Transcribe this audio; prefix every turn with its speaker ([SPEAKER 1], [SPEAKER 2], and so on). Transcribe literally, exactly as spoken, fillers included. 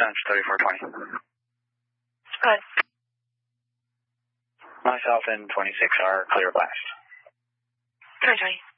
[SPEAKER 1] Percentage thirty-four twenty.
[SPEAKER 2] Good.
[SPEAKER 1] Myself and twenty-six are clear blast.
[SPEAKER 2] twenty twenty.